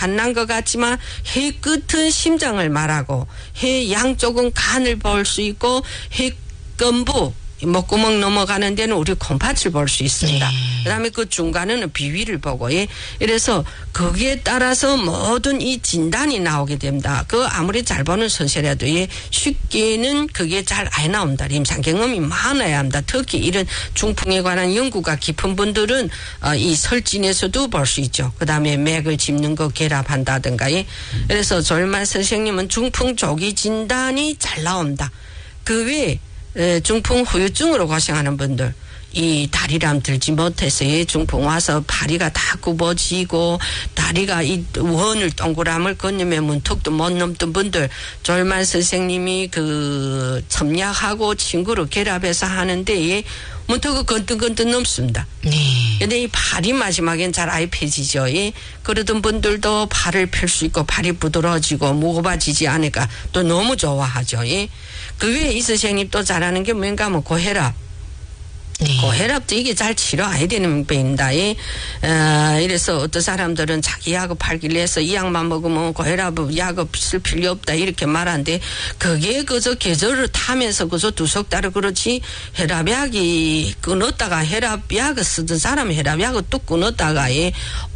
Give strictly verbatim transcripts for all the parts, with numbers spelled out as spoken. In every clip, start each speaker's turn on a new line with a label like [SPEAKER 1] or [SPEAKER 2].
[SPEAKER 1] 탐난 것 같지만 해 끝은 심장을 말하고 해 양쪽은 간을 볼 수 있고 해根部 목구멍 넘어가는 데는 우리 콩팥을 볼 수 있습니다. 네. 그다음에 그 중간에는 비위를 보고 예. 이래서 거기에 따라서 모든 이 진단이 나오게 됩니다. 그 아무리 잘 보는 선생이라도 예. 쉽게는 그게 잘 안 나옵니다. 임상 경험이 많아야 합니다. 특히 이런 중풍에 관한 연구가 깊은 분들은 어, 이 설진에서도 볼 수 있죠. 그다음에 맥을 짚는 거 결합한다든가 예. 그래서 졸만 선생님은 중풍 조기 진단이 잘 나옵니다. 그 외에 중풍 후유증으로 고생하는 분들 이 다리람 들지 못해서 중풍 와서 다리가 다 굽어지고 다리가 이 원을 동그람을 건너면 문턱도 못 넘던 분들 졸만 선생님이 그 첨약하고 친구로 결합해서 하는데 문턱을 건뜬건뜬 넘습니다. 네. 근데 이 발이 마지막엔 잘 아예 펴지죠. 예. 그러던 분들도 발을 펼 수 있고 발이 부드러워지고 무거워지지 않으니까 또 너무 좋아하죠. 예. 그 외에 이 선생님 또 잘하는 게 뭔가 하면 고혈압. 네. 고혈압도 이게 잘 치료해야 되는 병입니다. 예. 어, 이래서 어떤 사람들은 자기 약을 팔길래 해서 이 약만 먹으면 고혈압 약을 쓸 필요 없다 이렇게 말하는데 그게 그저 계절을 타면서 그저 두 석 달을 그렇지 혈압약이 끊었다가 혈압약을 쓰던 사람은 혈압약을 뚝 끊었다가 예.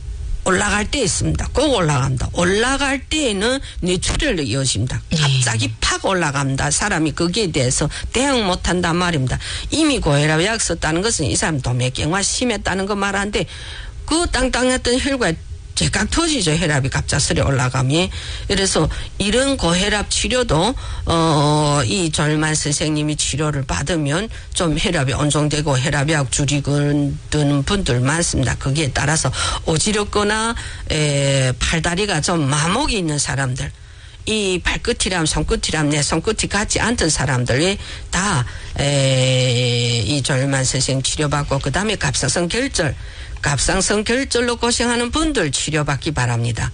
[SPEAKER 1] 올라갈 때 있습니다. 꼭 올라갑니다. 올라갈 때에는 뇌출혈로 이어집니다. 갑자기 팍 올라갑니다. 사람이 거기에 대해서 대응 못한단 말입니다. 이미 고혈압 약 썼다는 것은 이 사람 동맥경화 심했다는 거 말하는데 그 땅땅했던 혈관 제각 터지죠. 혈압이 갑작스레 올라가면. 그래서 이런 고혈압 치료도 어, 이 졸만 선생님이 치료를 받으면 좀 혈압이 온정되고 혈압약 줄이는 분들 많습니다. 거기에 따라서 어지럽거나 에, 팔다리가 좀 마목이 있는 사람들 이 발끝이랑 손끝이랑 내 손끝이 같지 않던 사람들이 다 이 졸만 선생님 치료받고 그 다음에 갑상선 결절 갑상선 결절로 고생하는 분들 치료받기 바랍니다.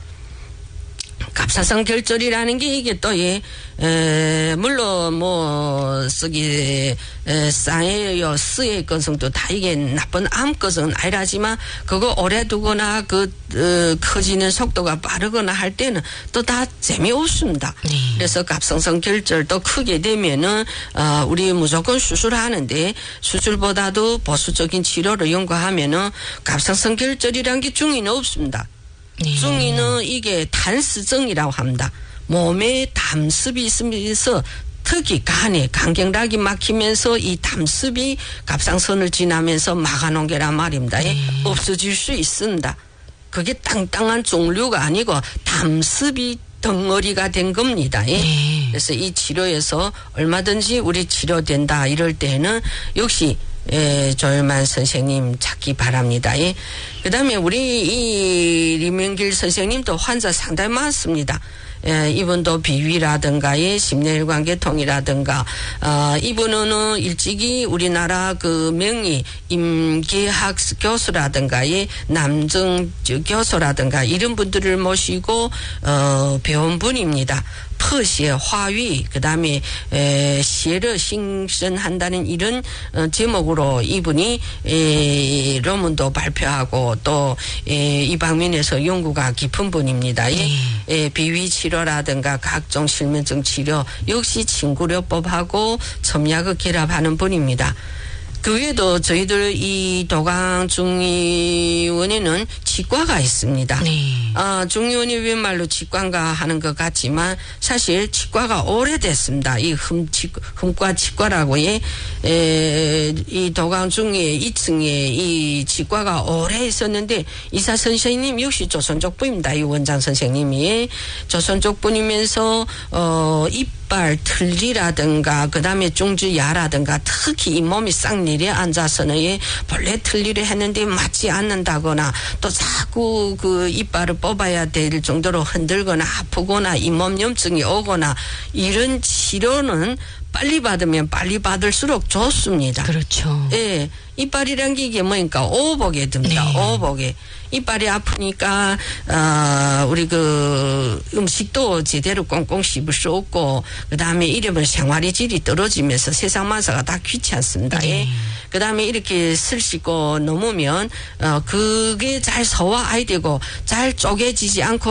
[SPEAKER 1] 갑상선 결절이라는 게 이게 또 예, 에, 물론 뭐 쓰기 싸예요 쓰의 건성도 다 이게 나쁜 암 것은 아니라지만 그거 오래 두거나 그 어, 커지는 속도가 빠르거나 할 때는 또 다 재미없습니다. 네. 그래서 갑상선 결절도 크게 되면은 어, 우리 무조건 수술하는데 수술보다도 보수적인 치료를 연구하면은 갑상선 결절이란 게 중에는 없습니다. 네. 중이는 이게 단스증이라고 합니다. 몸에 담습이 있으면서 특히 간에 간경락이 막히면서 이 담습이 갑상선을 지나면서 막아놓은 게란 말입니다. 네. 없어질 수 있습니다. 그게 땅땅한 종류가 아니고 담습이 덩어리가 된 겁니다. 예. 네. 그래서 이 치료에서 얼마든지 우리 치료된다 이럴 때는 역시 예, 조일만 선생님 찾기 바랍니다. 예. 그 다음에 우리 이 리명길 선생님도 환자 상당히 많습니다. 예, 이분도 비위라든가, 예, 심내혈관계통이라든가, 어, 이분은 일찍이 우리나라 그 명의 임계학 교수라든가, 예, 남정 교수라든가, 이런 분들을 모시고, 어, 배운 분입니다. 퍼시의 화위, 그 다음에, 에, 시를 신선한다는 이런, 어, 제목으로 이분이, 에,論文도 발표하고 또, 에, 이 방면에서 연구가 깊은 분입니다. 예, 에, 비위 치료라든가 각종 실면증 치료, 역시 친구료법하고 첨약을 결합하는 분입니다. 그 외에도 저희들 이 도강 중의원에는 치과가 있습니다. 네. 어, 중의원이 웬 말로 치과인가 하는 것 같지만 사실 치과가 오래됐습니다. 이 흠, 치, 흠과 치과라고, 예. 에, 이 도강 중의 이 층에 이 치과가 오래 있었는데 이사 선생님 역시 조선족 분입니다. 이 원장 선생님이. 조선족 분이면서, 어, 이빨 틀니라든가, 그 다음에 중주야라든가, 특히 이 몸이 싹 내려 앉아서는 예, 본래 틀니를 했는데 맞지 않는다거나 또 자꾸 그 이빨을 뽑아야 될 정도로 흔들거나 아프거나 잇몸염증이 오거나 이런 치료는 빨리 받으면 빨리 받을수록 좋습니다. 그렇죠. 예. 이빨이란 게 이게 뭐니까 오복에 듭니다. 네. 오복에. 이빨이 아프니까, 어, 우리 그 음식도 제대로 꽁꽁 씹을 수 없고, 그 다음에 이러면 생활의 질이 떨어지면서 세상 만사가 다 귀찮습니다. 네. 예. 그 다음에 이렇게 슬 씻고 넘으면, 어, 그게 잘 소화해야 되고, 잘 쪼개지지 않고